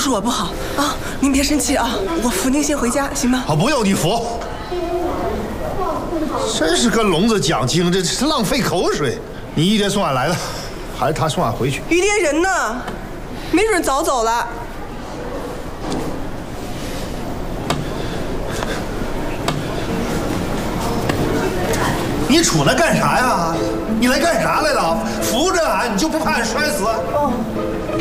是我不好啊，您别生气啊，我扶您先回家，行吗？ 好，不用你扶。真是跟聋子讲经，这是浪费口水。你一爹送俺来的，还是他送俺回去？ 于爹人呢？没准早走了。 你杵那干啥呀？你来干啥来了？扶着俺，你就不怕俺摔死？哦。